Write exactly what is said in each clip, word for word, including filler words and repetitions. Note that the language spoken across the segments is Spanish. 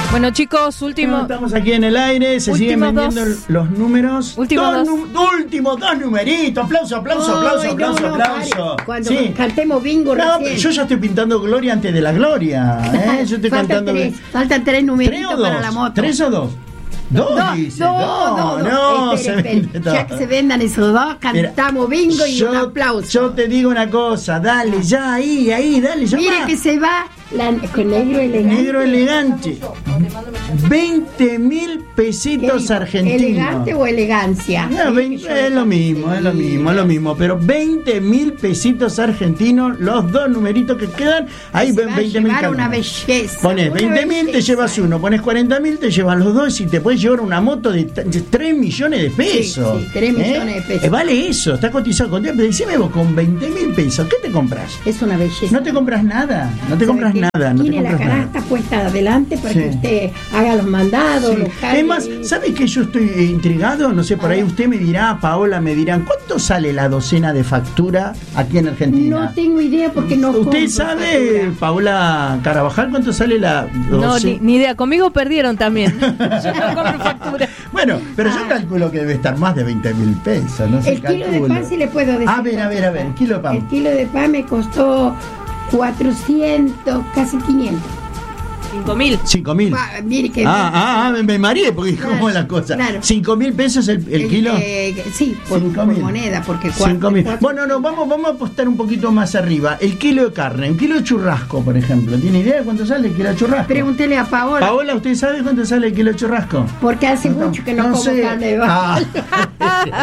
Bueno, chicos, último. Bueno, estamos aquí en el aire, se siguen vendiendo dos. los números. Últimos dos. Nu- últimos dos numeritos. Aplauso, aplauso, aplauso, Ay, aplauso, no, no, aplauso. Pare. Cuando sí. cantemos bingo No, recién. pero yo ya estoy pintando gloria antes de la gloria. ¿eh? Yo estoy Faltan cantando. tres, faltan tres numeritos ¿Tres o para dos? la moto. ¿Tres o dos? Dos, No, dice. no, No, no, no, no, espere, se espere. vende todo. Ya que se vendan esos dos, cantamos bingo y yo, un aplauso. Yo te digo una cosa, dale, ya, ahí, ahí, dale, ya. Mire que se va la, con negro elegante. Negro elegante. veinte mil pesitos argentinos. ¿Elegante o elegancia? No, veinte, es lo mismo, es lo mismo, es lo mismo. Pero veinte mil pesitos argentinos, los dos numeritos que quedan, ahí Se va a veinte mil. llevar una belleza. Pones una veinte mil, te belleza. llevas uno. Pones cuarenta mil, te llevas los dos y te puedes llevar una moto de tres millones de pesos. Sí, sí, tres millones de pesos. Eh, vale eso, está cotizado. Con, decime vos, con veinte mil pesos, ¿qué te compras? Es una belleza. No te compras nada, no te ¿Sabe compras qué? nada. No te Tiene la compras canasta nada. puesta adelante para Sí. que usted haga los mandados, Sí. los cargue. Es más, ¿sabe que yo estoy eh, intrigado? No sé, por A ahí ver. usted me dirá, Paola, me dirán, ¿cuánto sale la docena de factura aquí en Argentina? No tengo idea porque no ¿Usted compro sabe, factura. Paola Carabajal, cuánto sale la No, docena? ni, ni idea. Conmigo perdieron también. Yo no compro factura. Bueno, pero yo calculo que debe estar más de veinte mil pesos, no sé. El kilo de pan sí le puedo decir. A ver, a ver, a ver, el kilo de pan. El kilo de pan me costó cuatrocientos, casi quinientos. Cinco mil. Cinco mil. Ah, mire que Ah, ah, ah, me, me mareé porque Claro, cómo es la cosa. claro. Cinco mil pesos el, el kilo. eh, sí, por, Cinco por mil. moneda, porque Cinco mil. cuatro- Bueno, no, vamos, vamos a apostar un poquito más arriba. El kilo de carne, un kilo de churrasco, por ejemplo. ¿Tiene idea de cuánto sale el kilo de churrasco? Pregúntele a Paola, Paola, ¿usted sabe cuánto sale el kilo de churrasco? porque hace No, mucho que no, no como sé. carne de vaca. Ah.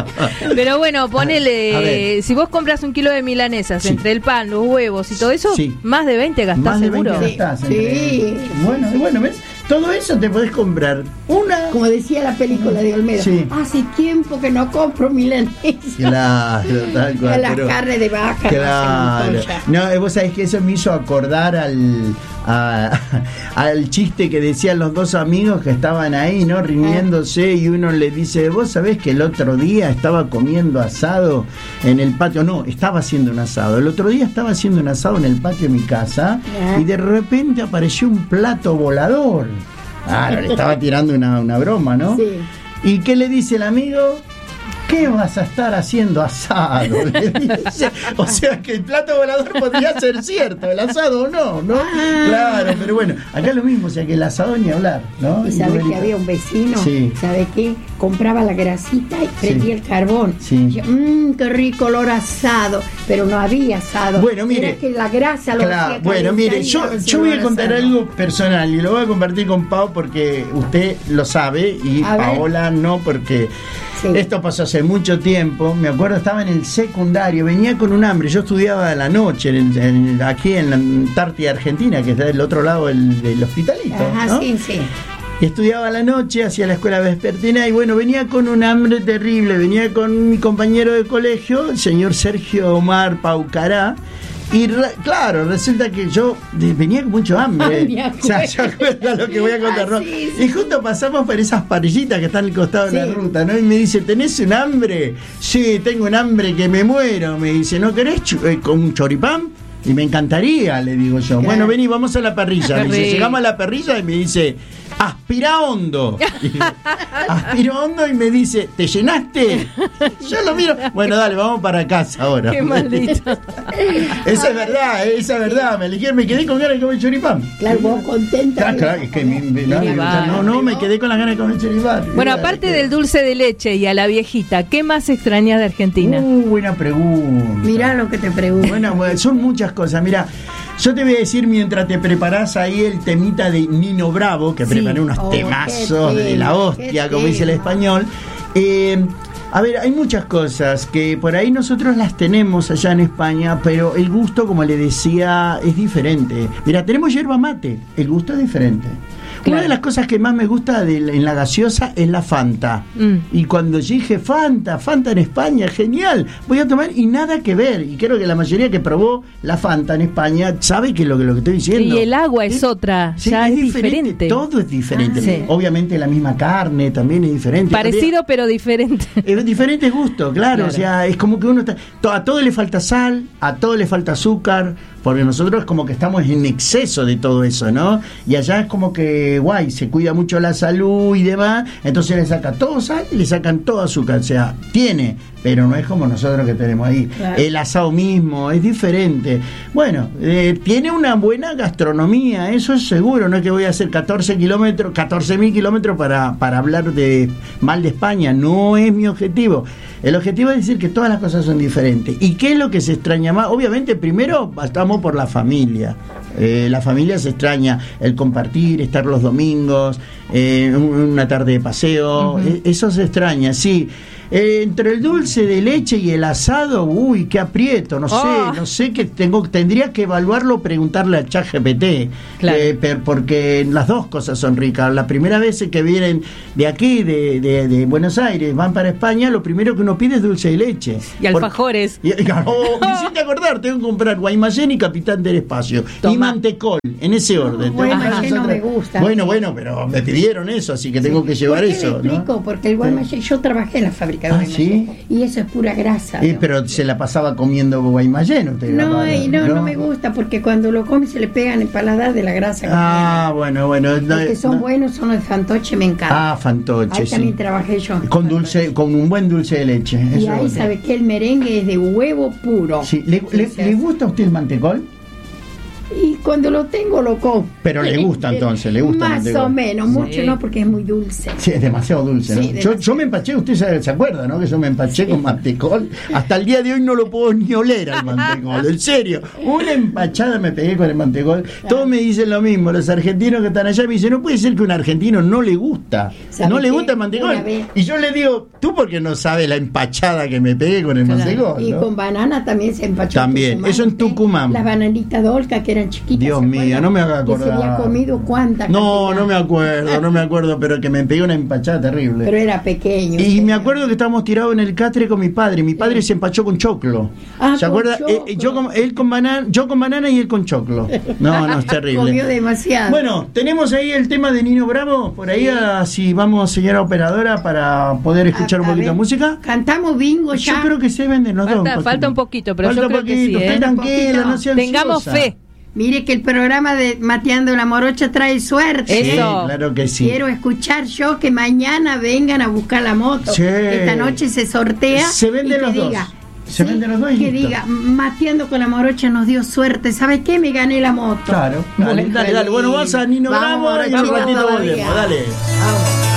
Pero bueno, A ponele. ver. Si vos compras un kilo de milanesas, Sí. entre el pan, los huevos y todo eso, Sí. más de veinte gastás Más de seguro. veinte Sí, gastás, sí, entre- sí, Bueno, sí. bueno, ¿ves? Todo eso te podés comprar una. Como decía la película de Olmedo, Sí. hace tiempo que no compro milanesa. Claro, tal cual. Las pero- carnes de vaca. Claro. no hacen joya. No, eh, vos sabés que eso me hizo acordar al a- al chiste que decían los dos amigos que estaban ahí, ¿no? Riñéndose y uno le dice, vos sabés que el otro día estaba comiendo asado en el patio. No, estaba haciendo un asado. El otro día estaba haciendo un asado en el patio de mi casa Ya. y de repente apareció un plato volador. Claro, le estaba tirando una, una broma, ¿no? Sí. ¿Y qué le dice el amigo? ¿Qué vas a estar haciendo asado? Le dice. O sea que el plato volador podría ser cierto, el asado no, ¿no? Ah. Claro, pero bueno, acá lo mismo, o sea que el asado ni hablar, ¿no? Y sabe que había un vecino, Sí. ¿sabe qué? Compraba la grasita y prendía el carbón. Sí. Y yo, mmm, qué rico olor asado, pero no había asado. Bueno, mire. Era que la grasa lo Claro, hacía bueno, calentar mire, y yo, daba ese yo voy a olor contar asado. algo personal y lo voy a compartir con Pau porque usted lo sabe y A ver. Paola no, porque Sí. esto pasó hace mucho tiempo. Me acuerdo, estaba en el secundario, venía con un hambre. Yo estudiaba a la noche en el- en- aquí en la Antártida Argentina, que está del otro lado del, del hospitalito. Ajá, ¿no? sí, sí. Estudiaba a la noche, hacía la escuela vespertina y bueno, venía con un hambre terrible, venía con mi compañero de colegio, el señor Sergio Omar Paucará, y re- claro, resulta que yo de- venía con mucho hambre. Ay, me O sea, ¿se acuerda lo que voy a contar? Ah, ¿no? sí, sí. Y justo pasamos por esas parrillitas que están al costado de la Sí. ruta, ¿no? Y me dice, ¿tenés un hambre? Sí, tengo un hambre que me muero. Me dice, ¿no querés chu- eh, con un choripán? Y me encantaría, le digo yo. Claro. Bueno, vení, vamos a la parrilla. Me dice, Rico. llegamos a la parrilla y me dice, aspira hondo. Y digo, aspiro hondo y me dice, ¿te llenaste? Yo lo miro. Bueno, dale, vamos para casa ahora. Qué maldito. Esa es verdad, esa es verdad. Me elegí, me quedé con ganas de comer choripán. Claro, vos contenta. Claro, claro, es que me- me- no, Qué no, no, me quedé con las ganas de comer choripán. Bueno, Mira, aparte que- del dulce de leche y a la viejita, ¿qué más extrañas de Argentina? Uh, buena pregunta. Mirá lo que te pregunto. Bueno, bueno, son muchas cosas. Mira, yo te voy a decir mientras te preparás ahí el temita de Nino Bravo, que Sí. preparé unos Oh, temazos qué de la tema, hostia, qué como dice el tema. español. Eh, a ver, hay muchas cosas que por ahí nosotros las tenemos allá en España, pero el gusto, como le decía, es diferente. Mira, tenemos yerba mate, el gusto es diferente. Claro. Una de las cosas que más me gusta de, en la gaseosa es la Fanta. Mm. Y cuando yo dije Fanta, Fanta en España, genial, voy a tomar y nada que ver. Y creo que la mayoría que probó la Fanta en España sabe que lo que, lo que estoy diciendo. Y el agua es otra, ya es diferente. Todo es diferente. Ah, sí. Obviamente la misma carne también es diferente. Parecido pero diferente. Es diferentes gustos, claro, Claro. o sea, es como que uno está, to- a todo le falta sal, a todo le falta azúcar, porque nosotros como que estamos en exceso de todo eso, ¿no? Y allá es como que, guay, se cuida mucho la salud y demás, entonces le saca todo sal y le sacan todo azúcar, o sea, tiene, pero no es como nosotros que tenemos ahí. Claro. El asado mismo es diferente. Bueno, eh, tiene una buena gastronomía, eso es seguro, no es que voy a hacer catorce kilómetros, catorce mil kilómetros para, para hablar de mal de España, no es mi objetivo. El objetivo es decir que todas las cosas son diferentes. ¿Y qué es lo que se extraña más? Obviamente, primero, estamos por la familia. Eh, la familia se extraña, el compartir, estar los domingos, eh, una tarde de paseo, uh-huh. eh, eso se extraña, sí. Eh, entre el dulce de leche y el asado, uy, qué aprieto, no oh. sé, no sé qué tengo, tendría que evaluarlo, preguntarle al ChatGPT, claro. eh, per, porque las dos cosas son ricas. La primera vez que vienen de aquí, de, de, de Buenos Aires, van para España, lo primero que uno pide es dulce de leche. Y alfajores. Por, y, oh, me hiciste acordar, tengo que comprar Guaymallén y Capitán del Espacio. Toma. Y mantecol, en ese orden. No, Guaymallén no me gusta. Bueno, bueno, pero me pidieron eso, así que tengo sí. que llevar eso. ¿Por qué le explico? ¿No? Porque el Guaymallén, yo trabajé en la fábrica. Ah, ¿sí? Y eso es pura grasa. Eh, pero se la pasaba comiendo Guaymallén usted. No, y no, no, no me gusta porque cuando lo come se le pegan el paladar de la grasa. Que ah, tiene. bueno, bueno. Los no, que son no. buenos son los de Fantoche, me encanta. Ah, Fantoche, ahí sí. también trabajé yo. Con dulce, con un buen dulce de leche. Y eso ahí es. sabe que el merengue es de huevo puro. Sí. ¿Le, le, ¿Le gusta a usted el mantecol? Y cuando lo tengo lo como. Pero le gusta entonces, le gusta. Más o menos, sí. mucho no porque es muy dulce. Sí, es demasiado dulce, ¿no? Sí, yo, demasiado. yo me empaché, usted se, se acuerda, ¿no? Que yo me empaché sí. con mantecol. Hasta el día de hoy no lo puedo ni oler al mantecol, en serio. Una empachada me pegué con el mantecol. Claro. Todos me dicen lo mismo, los argentinos que están allá me dicen, no puede ser que a un argentino no le gusta. No le gusta el mantecol. Y yo le digo, tú porque no sabes la empachada que me pegué con el claro. mantecol. Y ¿no? con banana también se empachó. También, Tucumán, eso en Tucumán. Las bananitas dolca que eran chiquitas. Dios mío. No me haga acordar. Que se había comido cuántas. No, cantidad. no me acuerdo, no me acuerdo, pero que me pegué una empachada terrible. Pero era pequeño. Y sí. me acuerdo que estábamos tirados en el catre con mi padre. Mi padre sí. se empachó con choclo. Ah, ¿se acuerda? Eh, yo con, él con banana, yo con banana y él con choclo. No, no, es terrible. Comió demasiado. Bueno, tenemos ahí el tema de Nino Bravo. Por ahí, sí. a, si vamos, señora operadora, para poder escuchar a, un poquito de música. Cantamos bingo ya. Yo creo que se venden los falta, dos. Falta un poquito, pero falta yo creo poquito, que sí. Usted ¿eh? tranquila, no sea Tengamos fe. Mire que el programa de Mateando la Morocha trae suerte. Sí, ¿eh? claro que sí. Quiero escuchar yo que mañana vengan a buscar la moto. Sí. Esta noche se sortea. Se venden los diga, dos. Se sí, venden los dos y que listo. diga, Mateando con la Morocha nos dio suerte. ¿Sabe qué? Me gané la moto. Claro. Dale, dale, dale. Bueno, vas a Nino Bravo y en un ratito volvemos. Dale. Vamos.